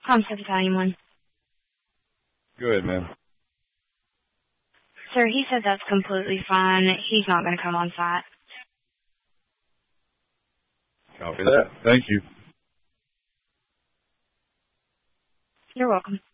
Comstock Italian 1. Go ahead, man. Sir, he said that's completely fine. He's not going to come on site. Copy that. Thank you. You're welcome.